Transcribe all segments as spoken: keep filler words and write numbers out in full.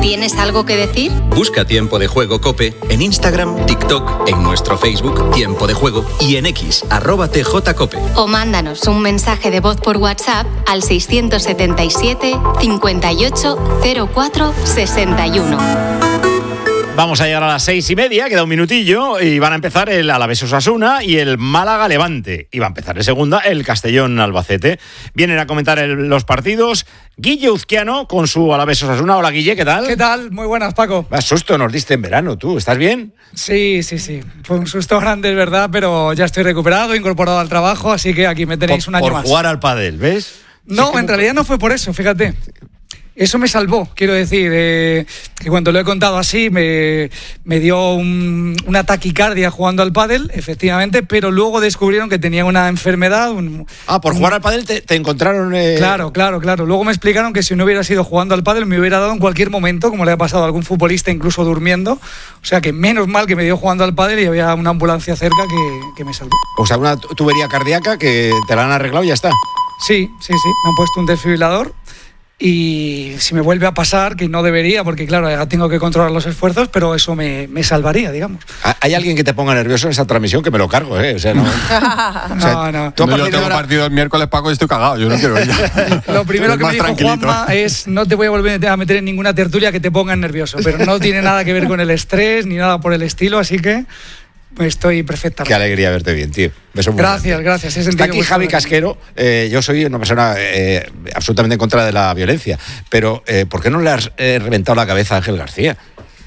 ¿Tienes algo que decir? Busca Tiempo de Juego COPE en Instagram, TikTok, en nuestro Facebook Tiempo de Juego y en X, arroba T J Cope. O mándanos un mensaje de voz por WhatsApp al seiscientos setenta y siete, cincuenta y ocho, cero cuatro, sesenta y uno. Vamos a llegar a las seis y media, queda un minutillo, y van a empezar el Alavés Osasuna y el Málaga Levante. Y va a empezar en segunda el Castellón Albacete. Vienen a comentar el, los partidos Guille Uzquiano con su Alavés Osasuna. Hola, Guille, ¿qué tal? ¿Qué tal? Muy buenas, Paco. Más susto nos diste en verano, ¿tú? ¿Estás bien? Sí, sí, sí. Fue un susto grande, es verdad, pero ya estoy recuperado, incorporado al trabajo, así que aquí me tenéis por, un año por más. Por jugar al pádel, ¿ves? No, sí, en realidad no fue por eso, fíjate. Eso me salvó, quiero decir, eh, que cuando lo he contado así me, me dio un, una taquicardia jugando al pádel, efectivamente, pero luego descubrieron que tenía una enfermedad. Un, ah, por un, jugar al pádel te, te encontraron... Eh... Claro, claro, claro. Luego me explicaron que si no hubiera sido jugando al pádel me hubiera dado en cualquier momento, como le ha pasado a algún futbolista incluso durmiendo. O sea que menos mal que me dio jugando al pádel y había una ambulancia cerca que, que me salvó. O sea, una tubería cardíaca que te la han arreglado y ya está. Sí, sí, sí. Me han puesto un desfibrilador. Y si me vuelve a pasar, que no debería, porque claro, ya tengo que controlar los esfuerzos, pero eso me, me salvaría, digamos. ¿Hay alguien que te ponga nervioso en esa transmisión? Que me lo cargo, ¿eh? O sea, no. no, o sea, no. no yo tengo partido el miércoles, Paco, y estoy cagado. Yo no quiero ir. Lo primero que me dijo Juanma es: no te voy a volver a meter en ninguna tertulia que te pongan nervioso, pero no tiene nada que ver con el estrés ni nada por el estilo, así que estoy perfectamente. Qué alegría verte bien, tío. Beso muy gracias, grande. gracias. Está aquí Javi Casquero. Eh, yo soy una persona eh, absolutamente en contra de la violencia, pero eh, ¿por qué no le has eh, reventado la cabeza a Ángel García?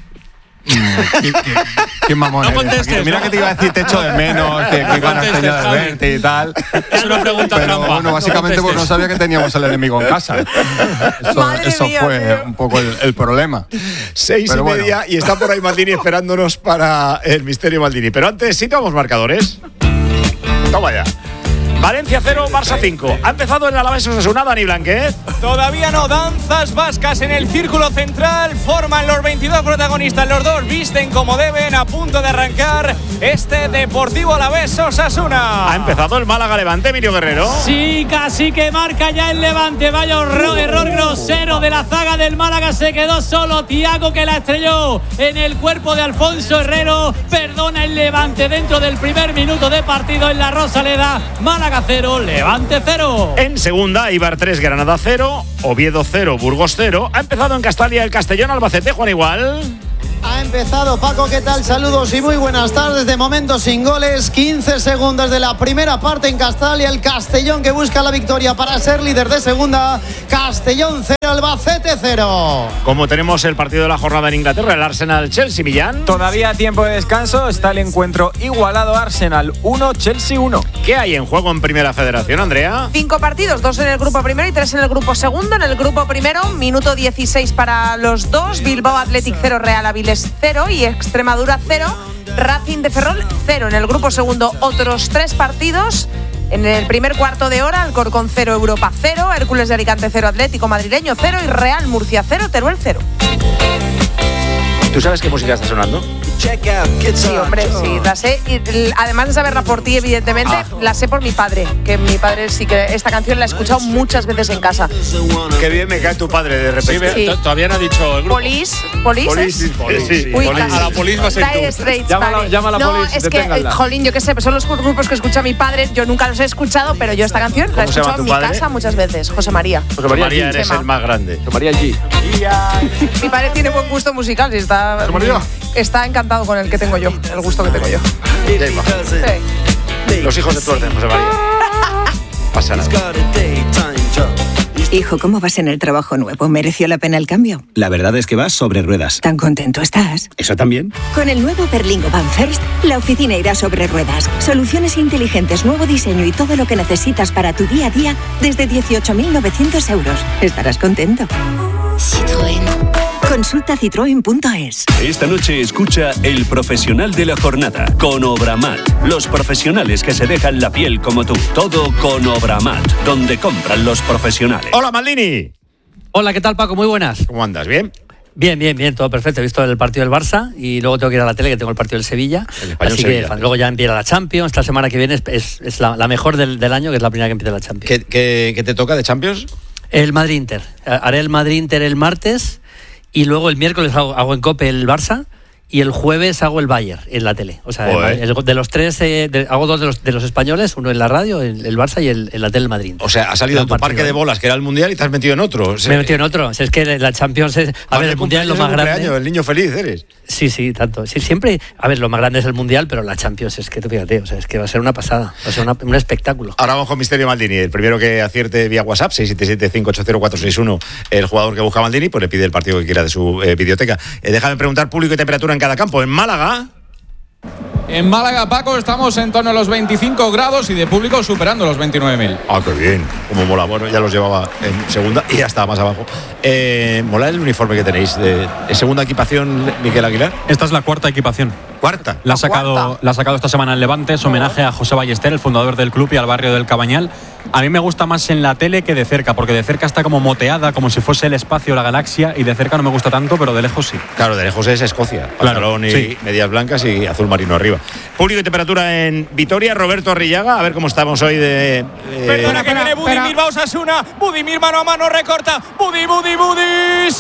¿Qué, qué, qué mamón no eres? contestes, Mira no. que te iba a decir te echo de menos, que, que ganas tenía de verte y tal. Es una pregunta pero, trampa. Bueno, básicamente no porque no sabía que teníamos el enemigo en casa. Eso, eso mía, fue tío. un poco el, el problema. Seis pero y media bueno. y está por ahí Maldini esperándonos para el misterio Maldini. Pero antes sí tomamos marcadores. Toma ya. Valencia cero, Barça cinco. Ha empezado el Alavés Osasuna, Dani Blanquez. Todavía no, danzas vascas en el círculo central, forman los veintidós protagonistas, los dos visten como deben, a punto de arrancar este Deportivo Alavés Osasuna. Ha empezado el Málaga Levante, Emilio Guerrero. Sí, casi que marca ya el Levante, vaya error, error grosero de la zaga del Málaga, se quedó solo Thiago que la estrelló en el cuerpo de Alfonso Herrero, perdona el Levante dentro del primer minuto de partido en la Rosaleda, Málaga cero, Levante cero. En segunda, Eibar tres, Granada cero, Oviedo cero, Burgos cero. Ha empezado en Castalia el Castellón Albacete, Juan Igual. Ha empezado, Paco, ¿qué tal? Saludos y muy buenas tardes. De momento sin goles, quince segundos de la primera parte en Castalia. El Castellón que busca la victoria para ser líder de segunda. Castellón cero, Albacete cero. Como tenemos el partido de la jornada en Inglaterra, el Arsenal-Chelsea, Millán. Todavía tiempo de descanso, está el encuentro igualado, Arsenal uno, Chelsea uno. ¿Qué hay en juego en Primera Federación, Andrea? Cinco partidos, dos en el grupo primero y tres en el grupo segundo. En el grupo primero, minuto dieciséis para los dos. Bilbao Athletic cero, Real Avilés cero y Extremadura cero, Racing de Ferrol cero. En el grupo segundo, otros tres partidos. En el primer cuarto de hora, Alcorcón cero, Europa cero, Hércules de Alicante cero, Atlético Madrileño cero y Real Murcia cero, Teruel cero. ¿Tú sabes qué música está sonando? Sí, hombre, sí, la sé. Y, además de saberla por ti, evidentemente, ah. la sé por mi padre. Que mi padre sí que esta canción la he escuchado muchas veces en casa. Qué bien me cae tu padre de repente. Sí, sí. Todavía no ha dicho el grupo. Polis, Polis. Polis, sí, Polis, sí. Uy, Polis. A la Polis va a ser tú. Straits, Llámala, vale. llámala a la no, Polis, es que, deténganla. jolín, yo qué sé, son los grupos que escucha mi padre. Yo nunca los he escuchado, pero yo esta canción la he escuchado en mi padre? casa muchas veces. José María. José María, María eres Chema. el más grande. José María G. Mi padre tiene buen gusto musical y está, está encantado con el que tengo yo, el gusto que tengo yo. Sí. Los hijos de tu orden, José María. Pasa nada. Hijo, ¿cómo vas en el trabajo nuevo? ¿Mereció la pena el cambio? La verdad es que vas sobre ruedas. ¿Tan contento estás? ¿Eso también? Con el nuevo Berlingo Van First, la oficina irá sobre ruedas. Soluciones inteligentes, nuevo diseño y todo lo que necesitas para tu día a día desde dieciocho mil novecientos euros. Estarás contento. Citroën. Consulta citroen punto es. Esta noche escucha El Profesional de la Jornada con Obramat. Los profesionales que se dejan la piel como tú. Todo con Obramat, donde compran los profesionales. Hola, Maldini. Hola, ¿qué tal, Paco? Muy buenas. ¿Cómo andas? ¿Bien? Bien, bien, bien, todo perfecto. He visto el partido del Barça y luego tengo que ir a la tele, que tengo el partido del Sevilla. El español Así Sevilla. que luego ya empieza la Champions. Esta semana que viene es, es, es la, la mejor del, del año, que es la primera que empieza la Champions. ¿Qué, qué, qué te toca de Champions? El Madrid-Inter. Haré el Madrid-Inter el martes y luego el miércoles hago, hago en COPE el Barça. Y el jueves hago el Bayern en la tele. O sea, el, el, de los tres, eh, de, hago dos de los, de los españoles, uno en la radio, el, el Barça y el, en la tele el Madrid. O sea, has salido de tu parque de bolas, que era el Mundial, y te has metido en otro. Me he metido en otro. O sea, es que la Champions es... A ver, el Mundial es lo más grande. El niño feliz eres. Sí, sí, tanto. Sí, siempre... A ver, lo más grande es el Mundial, pero la Champions es que, tú fíjate, o sea, es que va a ser una pasada. Va a ser una, un espectáculo. Ahora vamos con Misterio Maldini. El primero que acierte vía WhatsApp, seis siete siete, cinco ocho cero, cuatro seis uno, el jugador que busca a Maldini, pues le pide el partido que quiera de su eh, videoteca. Eh, déjame preguntar público y temperatura en cada campo. En Málaga... En Málaga, Paco, estamos en torno a los veinticinco grados y de público superando los veintinueve mil. Ah, qué bien. Como mola. Bueno, ya los llevaba en segunda y ya estaba más abajo. Eh, mola el uniforme que tenéis. De, ¿de segunda equipación, Miquel Aguilar? Esta es la cuarta equipación. ¿Cuarta? La ha sacado, la ha sacado esta semana en Levante. Es homenaje a José Ballester, el fundador del club, y al barrio del Cabañal. A mí me gusta más en la tele que de cerca, porque de cerca está como moteada, como si fuese el espacio, la galaxia, y de cerca no me gusta tanto, pero de lejos sí. Claro, de lejos es Escocia. Pantalón claro, y sí. medias blancas y azul marino arriba. Público y temperatura en Vitoria. Roberto Arrillaga, a ver cómo estamos hoy de... Eh... Perdona, que viene Budimir, va Osasuna. Budimir mano a mano, recorta. Budi, Budi, Budi.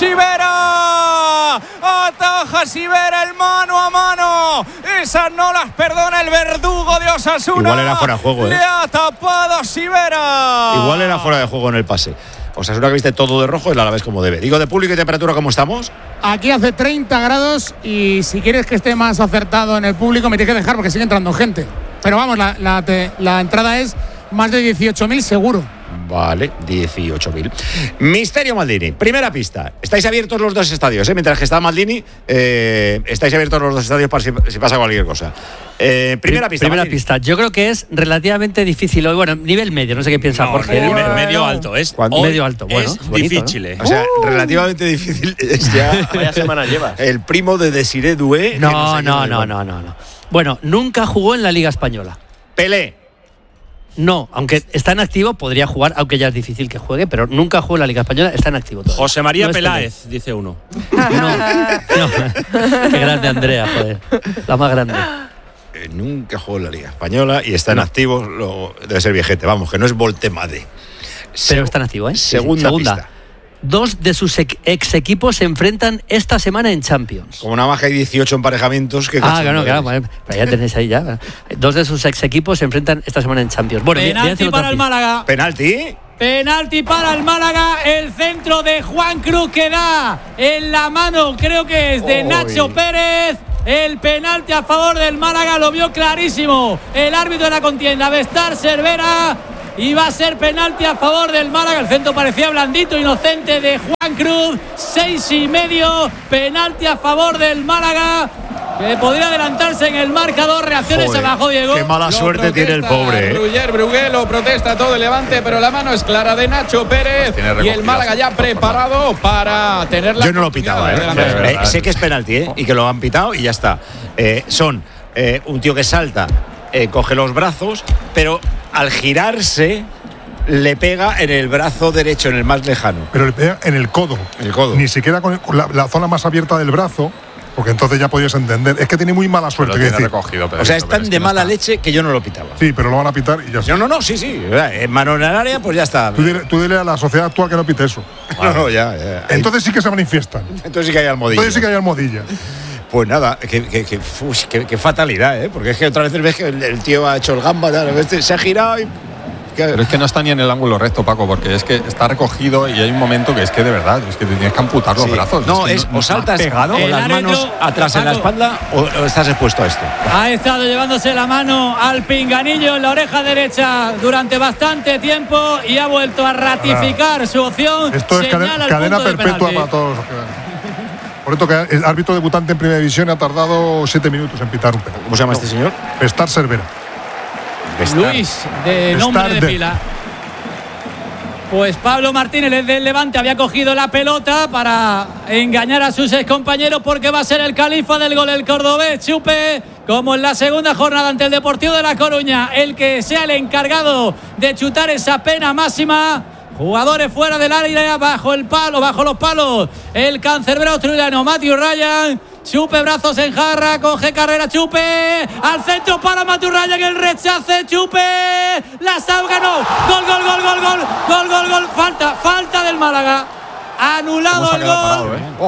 Sivera. Ataja Sivera el mano a mano. Esas no las perdona el verdugo de Osasuna. Igual era fuera de juego, ¿eh? Le ha tapado Sivera. Igual era fuera de juego en el pase. Osasuna que viste todo de rojo, el Alavés como debe. Digo, de público y temperatura, ¿cómo estamos? Aquí hace treinta grados y si quieres que esté más acertado en el público me tienes que dejar porque sigue entrando gente. Pero vamos, la, la, te, la entrada es más de dieciocho mil seguro. Vale, dieciocho mil. Misterio Maldini, primera pista. Estáis abiertos los dos estadios, ¿eh? Mientras que está Maldini, eh, estáis abiertos los dos estadios para si, si pasa cualquier cosa. Eh, primera pista. Primera Maldini. pista. Yo creo que es relativamente difícil hoy. Bueno, nivel medio, no sé qué piensa No, Jorge. no, Nivel- medio alto. Es, ¿Cuánto? Medio alto, bueno. Es bonito, difícil, ¿no? ¿eh? O sea, relativamente difícil es ya. Vaya semana llevas. El primo de Desiré Doué. que No, sé no, quién no, es, no, bueno. no, no. Bueno, nunca jugó en la Liga Española. Pelé. No, aunque está en activo, podría jugar, aunque ya es difícil que juegue, pero nunca jugó en la Liga Española, está en activo todavía. José María No es Peláez, dice uno. Pelé. No, no. Qué grande Andrea, joder. La más grande. Eh, nunca jugó en la Liga Española y está en activo. Lo, debe ser viejete, vamos, que no es Voltemade. Pero está en activo, ¿eh? Sí, sí. Segunda, Segunda. pista. Dos de sus ex equipos se enfrentan esta semana en Champions. Como una baja hay dieciocho emparejamientos. Que Ah, claro, claro, bueno, pero ya tenéis ahí ya. Dos de sus ex equipos se enfrentan esta semana en Champions. Bueno, voy a- voy a Penalti hacer otra para el pista. Málaga. ¿Penalti? Penalti para el Málaga, el centro de Juan Cruz que da en la mano, creo que es de Uy. Nacho Pérez. El penalti a favor del Málaga lo vio clarísimo el árbitro de la contienda, Bestar Cervera, y va a ser penalti a favor del Málaga. El centro parecía blandito, inocente de Juan Cruz. Seis y medio, penalti a favor del Málaga, que podría adelantarse en el marcador. Reacciones Joder, abajo, Diego. qué mala Lo suerte tiene el protesta pobre, ¿eh? Ruller Brugué, lo protesta todo el Levante, pero la mano es clara de Nacho Pérez. Tiene Y recogidas, el Málaga ya preparado para tener la Yo no lo oportunidad pitaba, de ¿eh? adelantarse. Eh, sé que es penalti, ¿eh? Y que lo han pitado y ya está. Eh, son eh, un tío que salta, eh, coge los brazos, pero al girarse le pega en el brazo derecho, en el más lejano. Pero le pega en el codo. El codo. Ni siquiera con, el- con la, la zona más abierta del brazo, porque entonces ya podías entender. Es que tiene muy mala suerte. Lo quiero tiene decir. recogido, pero O sea, eso, es pero tan es de que no mala está. leche que yo no lo pitaba. Sí, pero lo van a pitar y ya está. No, no, no, sí, sí. En mano en el área, pues ya está. Tú dile, tú dile a la sociedad actual que no pite eso. No, no, ya, ya. Entonces sí que se manifiestan. Entonces sí que hay almohadilla. Entonces sí que hay almohadilla. Pues nada, que, que, que, uf, que- que fatalidad, ¿eh? Porque es que otras veces ves que el, el tío ha hecho el gamba, tal, este se ha girado y. Pero es que no está ni en el ángulo recto, Paco, porque es que está recogido y hay un momento que es que de verdad, es que te tienes que amputar los Sí. brazos. No, que es no- o saltas pegado con El las árbitro, manos atrás en la Paco. espalda o, o estás expuesto a esto. Ha estado llevándose la mano al pinganillo en la oreja derecha durante bastante tiempo y ha vuelto a ratificar su opción. Esto es Señala cadena, el cadena punto de perpetua penalti. para todos los que. Por esto que el árbitro debutante en Primera División ha tardado siete minutos en pitar un penalti. ¿Cómo se llama este señor? Bestar Cervera. Luis, de nombre de Bestar de- pila. Pues Pablo Martínez, el del Levante, había cogido la pelota para engañar a sus excompañeros porque va a ser el califa del gol, el cordobés Chupe, como en la segunda jornada ante el Deportivo de La Coruña, el que sea el encargado de chutar esa pena máxima. Jugadores fuera del área, bajo el palo, bajo los palos. El cancerbero australiano Matthew Ryan. Chupe, brazos en jarra, coge carrera Chupe. Al centro para Matthew Ryan, el rechace Chupe. La Sau ganó. Gol, gol, gol, gol, gol. Gol, gol, gol. Falta, falta del Málaga. Anulado el gol. Parado, ¿eh? Oh,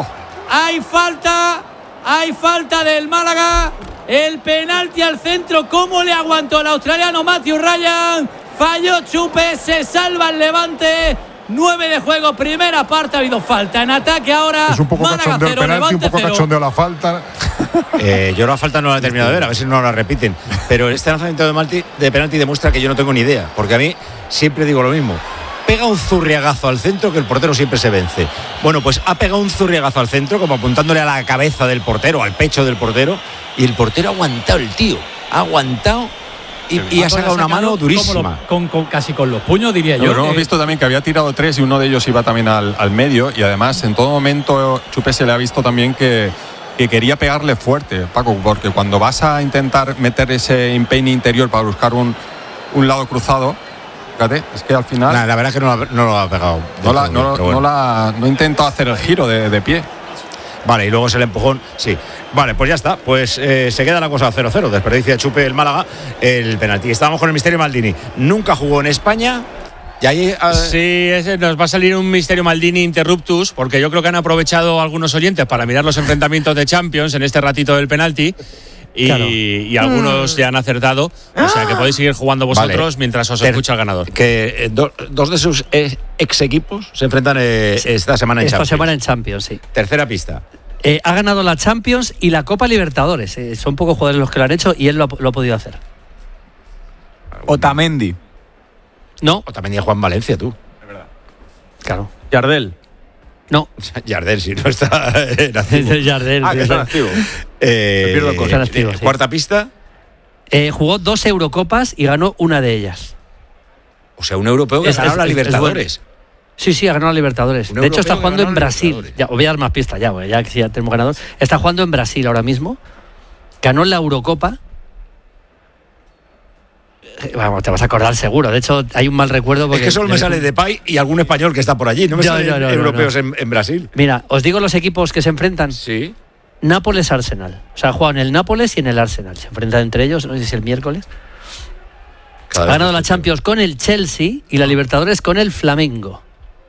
Hay falta, hay falta del Málaga. El penalti al centro, ¿cómo le aguantó el australiano Matthew Ryan? Falló Chupe, se salva el Levante. Nueve de juego, primera parte, ha habido falta. En ataque ahora, es un poco Málaga cachondeo cero, el penalti, Levante un poco cero. cachondeo la falta. Eh, yo la falta no la he terminado de ver, a ver si no la repiten. Pero este lanzamiento de, Malti, de penalti demuestra que yo no tengo ni idea, porque a mí siempre digo lo mismo. Pega un zurriagazo al centro que el portero siempre se vence. Bueno, pues ha pegado un zurriagazo al centro, como apuntándole a la cabeza del portero, al pecho del portero, y el portero ha aguantado, el tío. Ha aguantado y, y ha sacado una mano durísima. Lo, con, con, casi con los puños, diría no, yo. Pero hemos visto también que había tirado tres y uno de ellos iba también al, al medio. Y además, en todo momento, Chupe se le ha visto también que, que quería pegarle fuerte, Paco, porque cuando vas a intentar meter ese empeine interior para buscar un, un lado cruzado, fíjate, es que al final. Nah, la verdad es que no, la, no lo ha pegado. No, la, no, bueno. no, la, no intentó hacer el giro de, de pie. Vale, y luego es el empujón, sí. Vale, pues ya está. Pues eh, se queda la cosa cero cero. Desperdicia Chupe el Málaga el penalti. Estábamos con el misterio Maldini. Nunca jugó en España. Y ahí, eh... Sí, ese nos va a salir un misterio Maldini interruptus, porque yo creo que han aprovechado algunos oyentes para mirar los enfrentamientos de Champions en este ratito del penalti. Y, claro. y algunos mm. ya han acertado. O sea que podéis seguir jugando vosotros vale. mientras os escucha el ganador. Que eh, do, dos de sus eh, ex equipos se enfrentan eh, esta semana en esta Champions. Esta semana en Champions, sí. Tercera pista. Eh, ha ganado la Champions y la Copa Libertadores. Eh, son pocos jugadores los que lo han hecho y él lo ha, lo ha podido hacer. Otamendi. No. Otamendi a Juan Valencia, tú. Es verdad. Claro. Yardel. No. Yardel, si no está en activo. Yardel. Ah, que está en activo. Eh, Me pierdo cosas. Activo, sí. Cuarta pista. Eh, jugó dos Eurocopas y ganó una de ellas. O sea, un europeo que ha ganado la Libertadores. Bueno. Sí, sí, ha ganado la Libertadores. Un de hecho, está jugando en Brasil. Ya, os voy a dar más pistas, ya, ya que ya tenemos ganador. Está jugando en Brasil ahora mismo. Ganó la Eurocopa. Vamos, te vas a acordar seguro. De hecho, hay un mal recuerdo. Porque es que solo me sale Depay y algún español que está por allí. No me no, salen no, no, europeos no, no. En, en Brasil. Mira, os digo los equipos que se enfrentan. Sí. Nápoles-Arsenal. O sea, ha jugado en el Nápoles y en el Arsenal. Se enfrentan entre ellos, no sé si es el miércoles. Cada ha ganado la Champions con el Chelsea y la Libertadores con el Flamengo.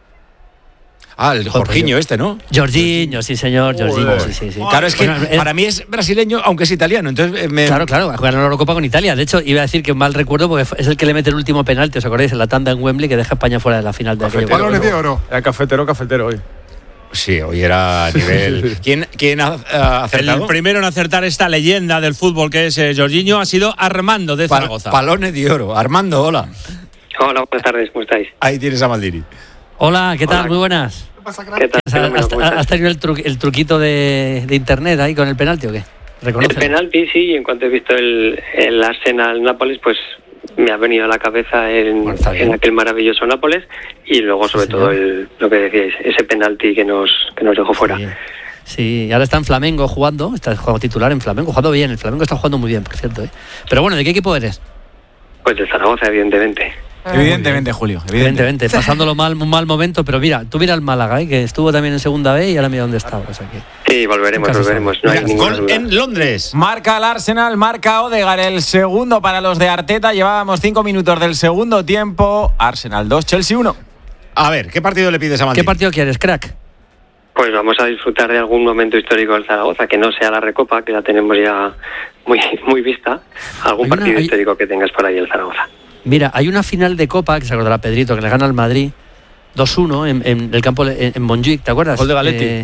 Ah, el Jorginho este, ¿no? Jorginho, sí señor, Jorginho, sí, sí, sí. Claro, es que bueno, es, para mí es brasileño, aunque es italiano, entonces me... Claro, claro, ha ganado la Eurocopa con Italia. De hecho, iba a decir que mal recuerdo porque es el que le mete el último penalti, ¿os acordáis? En la tanda en Wembley que deja a España fuera de la final de aquello. Balones de oro. Era cafetero, cafetero hoy. Sí, hoy era a nivel... ¿Quién, quién ha uh, acertado? El primero en acertar esta leyenda del fútbol que es eh, Jorginho ha sido Armando de Zaragoza. Pa Balones de oro. Armando, hola. Hola, buenas tardes, ¿cómo estáis? Ahí tienes a Maldini. Hola, ¿qué tal? Hola. Muy buenas. ¿Qué tal? ¿Has, has, has tenido el, tru el truquito de, de internet ahí con el penalti o qué? El penalti, sí, y en cuanto he visto el, el Arsenal-Nápoles, pues me ha venido a la cabeza en, bueno, en aquel maravilloso Nápoles y luego sobre sí, todo el, lo que decíais, ese penalti que nos, que nos dejó fuera. Sí. Sí, ahora está en Flamengo jugando, está jugando titular en Flamengo, jugando bien, el Flamengo está jugando muy bien, por cierto. ¿eh? Pero bueno, ¿de qué equipo eres? Pues de Zaragoza, evidentemente. Evidentemente, Julio. Evidentemente, evidentemente pasando mal, un mal momento, pero mira, tú mira el Málaga, ¿eh? Que estuvo también en segunda B y ahora mira dónde está. O sea que... Sí, volveremos, volveremos. No hay ninguna duda. En Londres. Marca el Arsenal, marca Odegaard, el segundo para los de Arteta. Llevábamos cinco minutos del segundo tiempo. Arsenal dos, Chelsea uno. A ver, ¿qué partido le pides a Madrid? ¿Qué partido quieres, crack? Pues vamos a disfrutar de algún momento histórico del Zaragoza, que no sea la Recopa, que la tenemos ya muy, muy vista. Algún una, partido hay... histórico que tengas por ahí el Zaragoza. Mira, hay una final de Copa, que se acordará Pedrito, que le gana al Madrid dos uno en, en el campo en, en Montjuic, ¿te acuerdas? Gol de Galetti. Eh,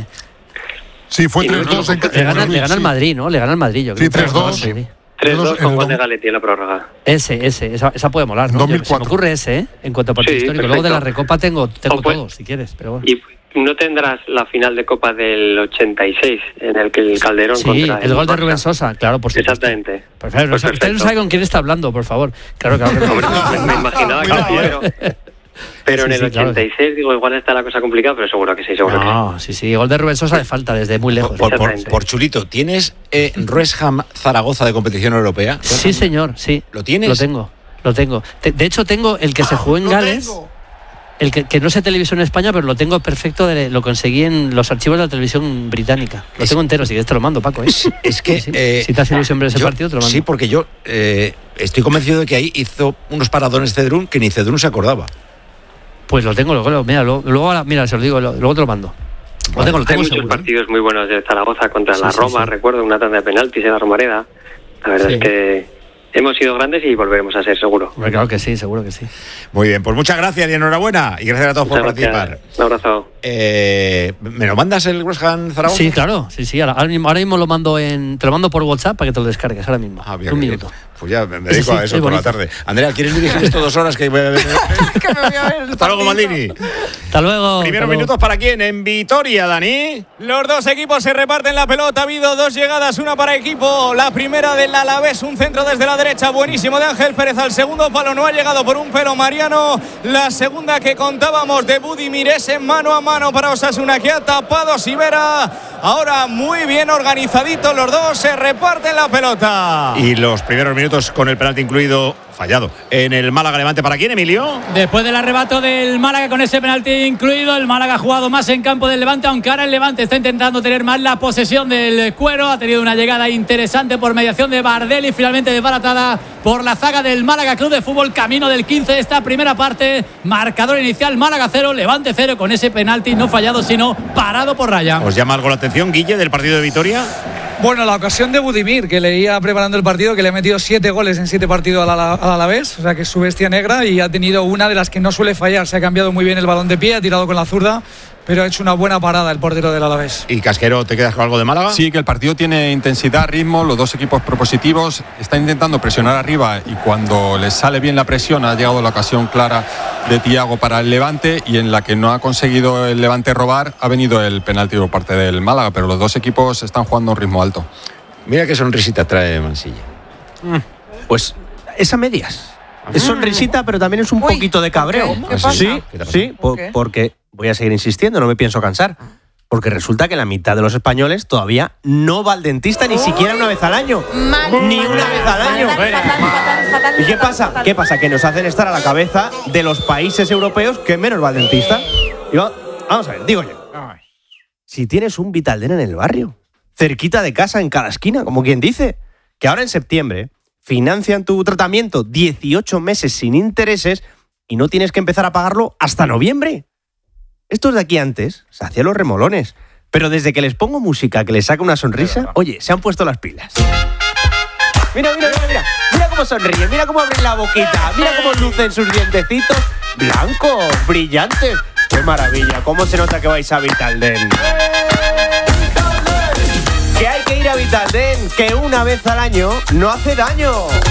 sí, fue tres dos. En... Le gana, le gana al Madrid, ¿no? Le gana al Madrid, yo creo. Sí, tres dos. tres dos con gol de Galetti en la prórroga. Ese, ese, esa, esa puede molar, ¿no? Se me ocurre ese, ¿eh? En cuanto a partido sí, histórico. Perfecto. Luego de la Recopa tengo, tengo pues, todo, si quieres, pero bueno. Y no tendrás la final de Copa del ochenta y seis, en el que el Calderón sí, contra el, el gol de Rubén Sosa, claro, por supuesto. Exactamente. Por favor, pues usted no sabe con quién está hablando, por favor. Claro, claro. claro. Hombre, me, me imaginaba que no, pero, pero sí, en el sí, ochenta y seis, claro. Digo, igual está la cosa complicada, pero seguro que sí, seguro no, que sí. sí, sí, gol de Rubén Sosa de falta desde muy lejos. Por, por, por chulito, ¿tienes eh, West Ham Zaragoza de competición europea? Sí, señor, sí. ¿Lo tienes? Lo tengo, lo tengo. De hecho, tengo el que se jugó en Gales. Tengo. El que, que no se televisó en España, pero lo tengo perfecto, de, lo conseguí en los archivos de la televisión británica. Lo es, tengo entero, si quieres te lo mando, Paco. ¿eh? Es, es que... Sí, sí. Eh, si te hace ilusión ver ese yo, partido, te lo mando. Sí, porque yo eh, estoy convencido de que ahí hizo unos paradones Cedrún que ni Cedrún se acordaba. Pues lo tengo, luego, mira, luego, luego mira, se lo digo, luego te lo mando. Lo tengo, lo tengo Hay muchos seguro, partidos ¿eh? muy buenos de Zaragoza contra sí, la Roma, sí, sí. recuerdo una tanda de penaltis en la Romareda. La verdad sí. es que hemos sido grandes y volveremos a ser, seguro. Bueno, claro que sí, seguro que sí. Muy bien, pues muchas gracias y enhorabuena. Y gracias a todos muchas por participar. Gracias. Un abrazo. Eh, ¿Me lo mandas el West Ham Zaragoza? Sí, claro. Sí, sí. Ahora, ahora, mismo, ahora mismo lo mando en. Te lo mando por WhatsApp para que te lo descargues ahora mismo. Ah, bien, un minuto. Pues ya me dedico sí, a eso por bonito. la tarde. Andrea, ¿quieres dirigir esto dos horas que voy a ver? que me voy a ver Hasta luego, Maldini. Hasta luego. Primeros hasta minutos luego. para quién? En Vitoria, Dani. Los dos equipos se reparten la pelota. Ha habido dos llegadas, una para equipo. La primera del Alavés, un centro desde la derecha, buenísimo de Ángel Pérez al segundo palo. No ha llegado por un pelo Mariano. La segunda que contábamos de Budimir es en mano a mano para Osasuna, que ha tapado Sivera. Ahora muy bien organizaditos los dos, se reparten la pelota. Y los primeros minutos con el penalti incluido fallado en el Málaga Levante. ¿Para quién, Emilio? Después del arrebato del Málaga con ese penalti incluido, el Málaga ha jugado más en campo del Levante, aunque ahora el Levante está intentando tener más la posesión del cuero. Ha tenido una llegada interesante por mediación de Bardelli, finalmente desbaratada por la zaga del Málaga Club de Fútbol, camino del quince de esta primera parte. Marcador inicial, Málaga cero, Levante cero, con ese penalti no fallado, sino parado por raya. ¿Os llama algo la atención, Guille, del partido de Vitoria? Bueno, la ocasión de Budimir, que leía preparando el partido, que le ha metido siete goles en siete partidos al Alavés, o sea que es su bestia negra, y ha tenido una de las que no suele fallar. Se ha cambiado muy bien el balón de pie, ha tirado con la zurda, pero ha hecho una buena parada el portero del Alavés. ¿Y Casquero, te quedas con algo de Málaga? Sí, que el partido tiene intensidad, ritmo, los dos equipos propositivos, están intentando presionar arriba y cuando les sale bien la presión ha llegado la ocasión clara de Thiago para el Levante, y en la que no ha conseguido el Levante robar ha venido el penalti por parte del Málaga, pero los dos equipos están jugando a un ritmo alto. Mira qué sonrisita trae Mansilla. Mm. Pues es a medias. Es sonrisita, pero también es un Uy, poquito de cabreo. ¿qué pasa? Sí, sí, por, porque voy a seguir insistiendo, no me pienso cansar. Porque resulta que la mitad de los españoles todavía no va al dentista ni siquiera una vez al año. Mal, ni fatal, una vez al año. Fatal, fatal, fatal, fatal, ¿Y qué fatal, pasa? fatal. ¿Qué pasa? Que nos hacen estar a la cabeza de los países europeos que menos va al dentista. Y va, vamos a ver, digo yo. Si tienes un Vitaldent en el barrio, cerquita de casa, en cada esquina, como quien dice, que ahora en septiembre financian tu tratamiento dieciocho meses sin intereses y no tienes que empezar a pagarlo hasta noviembre. Estos de aquí antes se hacían los remolones, pero desde que les pongo música que les saca una sonrisa, oye, se han puesto las pilas. Mira, mira, mira, mira, mira cómo sonríen, mira cómo abren la boquita, mira cómo lucen sus dientecitos blancos, brillantes. ¡Qué maravilla! ¿Cómo se nota que vais a Vitaldent? Que hay que ir a Vitaldent, que una vez al año no hace daño.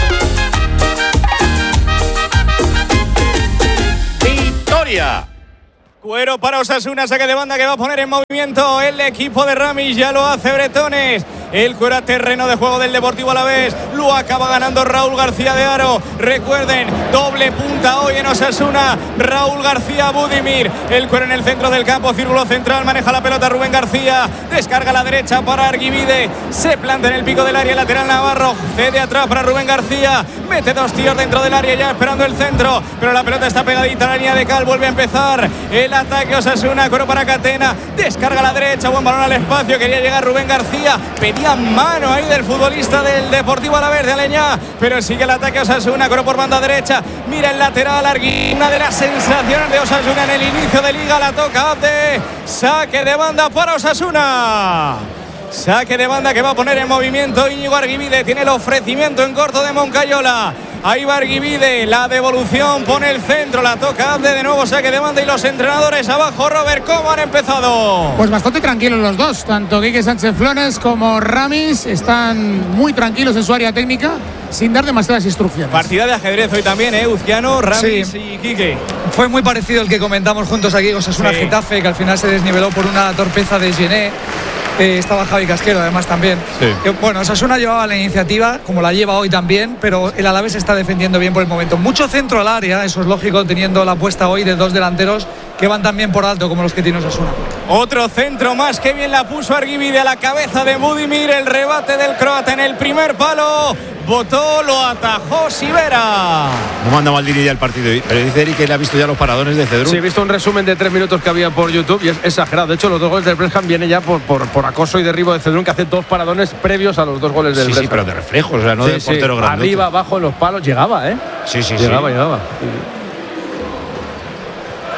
¡Victoria! Cuero para Osasuna, saque de banda que va a poner en movimiento el equipo de Ramis, ya lo hace Bretones. El cuero a terreno de juego del Deportivo Alavés, lo acaba ganando Raúl García de Haro. Recuerden, doble punta hoy en Osasuna, Raúl García, Budimir. El cuero en el centro del campo, círculo central, maneja la pelota Rubén García, descarga a la derecha para Arguivide, se planta en el pico del área, lateral Navarro, cede atrás para Rubén García, mete dos tíos dentro del área ya esperando el centro, pero la pelota está pegadita a la línea de Cal, vuelve a empezar el ataque Osasuna, cuero para Catena, descarga a la derecha, buen balón al espacio, quería llegar Rubén García, pedía mano ahí del futbolista del Deportivo Alavés de Aleñá, pero sigue el ataque Osasuna, cuero por banda derecha, mira el lateral Arguí, una de las sensaciones de Osasuna en el inicio de liga, la toca Abde, saque de banda para Osasuna. Saque de banda que va a poner en movimiento Íñigo Arguivide, tiene el ofrecimiento en corto de Moncayola. Ahí va Arguivide, la devolución, pone el centro, la toca Abde, de nuevo saque de banda y los entrenadores abajo. Robert, ¿cómo han empezado? Pues bastante tranquilos los dos, tanto Quique Sánchez Flores como Ramis están muy tranquilos en su área técnica, sin dar demasiadas instrucciones. Partida de ajedrez hoy también, ¿eh? Uzquiano, Ramis sí. y Quique. Fue muy parecido el que comentamos juntos aquí, Osasuna sí. Getafe, que al final se desniveló por una torpeza de Gené. Eh, estaba Javi Casquero además también. Sí. Que, bueno, Osasuna llevaba la iniciativa, como la lleva hoy también, pero el Alavés está defendiendo bien por el momento. Mucho centro al área, eso es lógico, teniendo la apuesta hoy de dos delanteros que van también por alto como los que tiene Osasuna. Otro centro más, que bien la puso Arguivide a la cabeza de Budimir, el rebate del croata en el primer palo. Botó, lo atajó Sivera. No manda Maldini ya el partido, pero dice Eric que le ha visto ya los paradones de Cedrún. Sí, he visto un resumen de tres minutos que había por YouTube y es exagerado. De hecho, los dos goles del Bresham vienen ya por, por, por acoso y derribo de Cedrún, que hace dos paradones previos a los dos goles del Sí, Bresham. sí, pero de reflejos, o sea, no sí, de sí. portero grande. Arriba, abajo, en los palos, llegaba, ¿eh? Sí, sí, llegaba, sí. Llegaba, llegaba.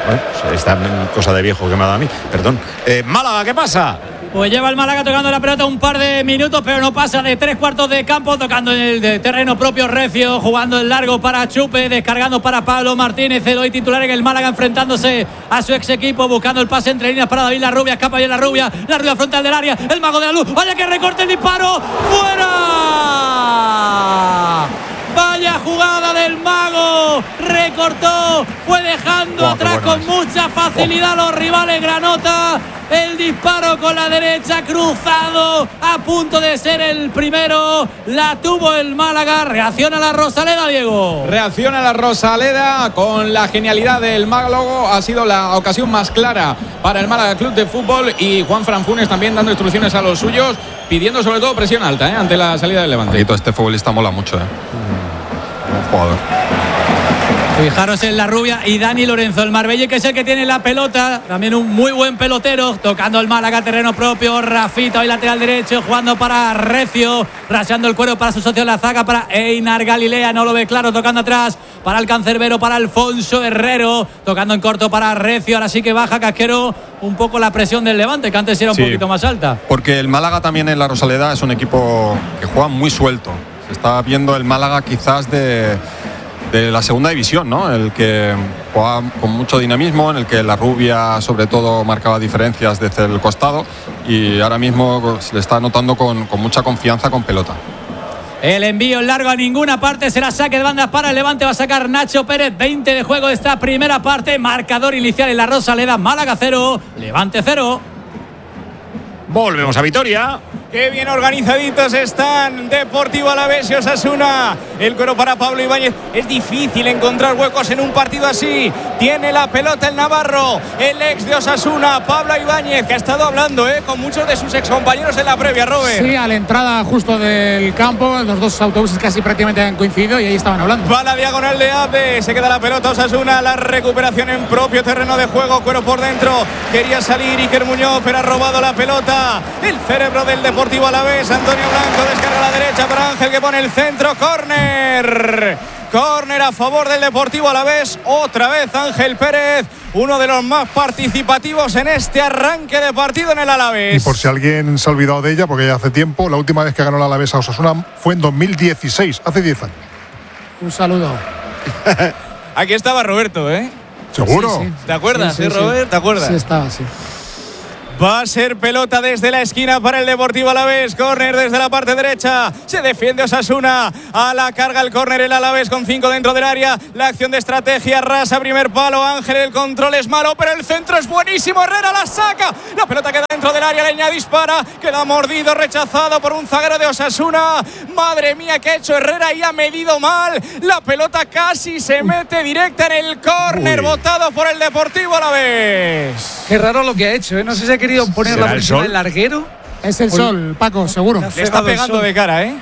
Bueno, pues esta cosa de viejo que me ha dado a mí, perdón. Eh, Málaga, ¿qué pasa? Pues lleva el Málaga tocando la pelota un par de minutos, pero no pasa de tres cuartos de campo, tocando en el de terreno propio Recio, jugando el largo para Chupe, descargando para Pablo Martínez, el hoy titular en el Málaga, enfrentándose a su ex equipo, buscando el pase entre líneas para David Larrubia, escapa bien Larrubia, Larrubia frontal del área, el mago de la luz, vaya que recorte el disparo, ¡fuera! Vaya jugada del mago, recortó, fue dejando oh, atrás con mucha facilidad oh. a los rivales. Granota, el disparo con la derecha, cruzado, a punto de ser el primero, la tuvo el Málaga. Reacciona la Rosaleda, Diego. Reacciona la Rosaleda con la genialidad del mago, ha sido la ocasión más clara para el Málaga Club de Fútbol, y Juan Fran Funes también dando instrucciones a los suyos, pidiendo sobre todo presión alta ¿eh? ante la salida del Levante. Y todo este futbolista mola mucho, ¿eh? Un jugador. Fijaros en Larrubia y Dani Lorenzo, el Marbella, que es el que tiene la pelota, también un muy buen pelotero, tocando el Málaga, terreno propio. Rafita, hoy lateral derecho, jugando para Recio, rasando el cuero para su socio en la zaga, para Einar Galilea, no lo ve claro, tocando atrás para el cancerbero, para Alfonso Herrero, tocando en corto para Recio. Ahora sí que baja Casquero un poco la presión del Levante, que antes era un sí, poquito más alta. Porque el Málaga también en la Rosaleda es un equipo que juega muy suelto. Se está viendo el Málaga quizás de, de la segunda división, ¿no? El que juega con mucho dinamismo, en el que la Rubia sobre todo marcaba diferencias desde el costado, y ahora mismo se le está notando con, con mucha confianza con pelota. El envío largo a ninguna parte, será saque de bandas para el Levante, va a sacar Nacho Pérez. Veinte de juego de esta primera parte, marcador inicial en la Rosaleda, Málaga cero, Levante cero. Volvemos a Vitoria. Qué bien organizaditos están Deportivo Alavés y Osasuna. El cuero para Pablo Ibáñez. Es difícil encontrar huecos en un partido así. Tiene la pelota el navarro, el ex de Osasuna, Pablo Ibáñez, que ha estado hablando ¿eh? con muchos de sus excompañeros en la previa, Robert. Sí, a la entrada justo del campo, los dos autobuses casi prácticamente han coincidido y ahí estaban hablando. Va la diagonal de Abde, se queda la pelota Osasuna, la recuperación en propio terreno de juego, cuero por dentro. Quería salir Iker Muñoz, pero ha robado la pelota. El cerebro del Deportivo Alavés, Antonio Blanco, descarga a la derecha para Ángel, que pone el centro, córner. Córner a favor del Deportivo Alavés, otra vez Ángel Pérez, uno de los más participativos en este arranque de partido en el Alavés. Y por si alguien se ha olvidado de ella, porque ya hace tiempo, la última vez que ganó el Alavés a Osasuna fue en dos mil dieciséis, hace diez años. Un saludo. Aquí estaba Roberto, ¿eh? ¿Seguro? Sí, sí. ¿Te acuerdas, sí, sí, eh, Robert? Sí. ¿Te acuerdas? Sí, estaba, sí. Va a ser pelota desde la esquina para el Deportivo Alavés. Córner desde la parte derecha. Se defiende Osasuna. A la carga el córner el Alavés con cinco dentro del área. La acción de estrategia. Rasa, primer palo. Ángel, el control es malo, pero el centro es buenísimo. Herrera la saca. La pelota queda dentro del área. Leña dispara. Queda mordido, rechazado por un zaguero de Osasuna. Madre mía, que ha hecho Herrera y ha medido mal. La pelota casi se mete directa en el córner. Votado por el Deportivo Alavés. Qué raro lo que ha hecho, ¿eh? No sé si ha querido poner la presión del larguero. Es el sol, Paco, seguro. Le está pegando de cara, ¿eh?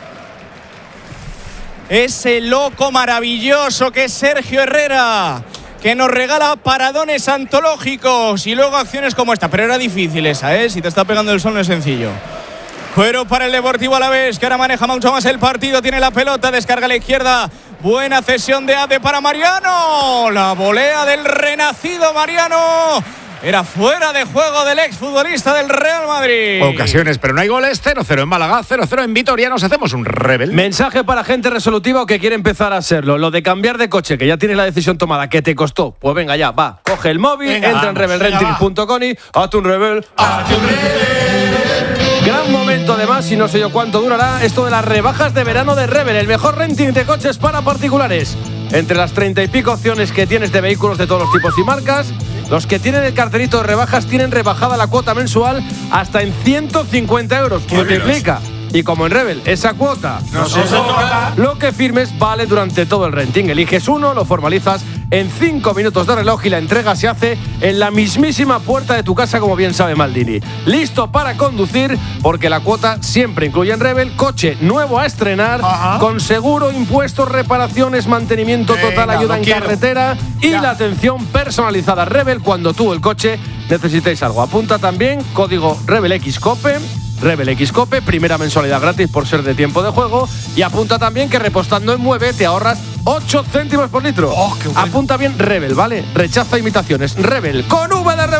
Ese loco maravilloso que es Sergio Herrera, que nos regala paradones antológicos y luego acciones como esta. Pero era difícil esa, ¿eh? Si te está pegando el sol no es sencillo. Cuero para el Deportivo Alavés, que ahora maneja mucho más el partido. Tiene la pelota, descarga a la izquierda. Buena cesión de Ade para Mariano. La volea del renacido Mariano. Era fuera de juego del exfutbolista del Real Madrid. Ocasiones, pero no hay goles. cero cero en Málaga, cero cero en Vitoria. Nos hacemos un rebel. Mensaje para gente resolutiva o que quiere empezar a serlo. Lo de cambiar de coche, que ya tienes la decisión tomada, que te costó. Pues venga ya, va. Coge el móvil, venga, entra vamos, en rebel renting punto com y hazte un rebel. Hazte un rebel. Gran momento además, y no sé yo cuánto durará, esto de las rebajas de verano de Rebel, el mejor renting de coches para particulares. Entre las treinta y pico opciones que tienes de vehículos de todos los tipos y marcas, los que tienen el cartelito de rebajas tienen rebajada la cuota mensual hasta en ciento cincuenta euros. Multiplica. Y como en Rebel, esa cuota no se toca, lo que firmes vale durante todo el renting. Eliges uno, lo formalizas en cinco minutos de reloj y la entrega se hace en la mismísima puerta de tu casa, como bien sabe Maldini. Listo para conducir, porque la cuota siempre incluye en Rebel coche nuevo a estrenar, ajá, con seguro, impuestos, reparaciones, mantenimiento total, Venga, ayuda en quiero. carretera y ya. la atención personalizada. Rebel, cuando tú o el coche necesitéis algo. Apunta también código RebelXCope. Rebel X Cope, primera mensualidad gratis por ser de tiempo de juego, y apunta también que repostando en Mueve te ahorras ocho céntimos por litro. Oh, Apunta bien Rebel, ¿vale? Rechaza imitaciones. Rebel, con V de Rebel.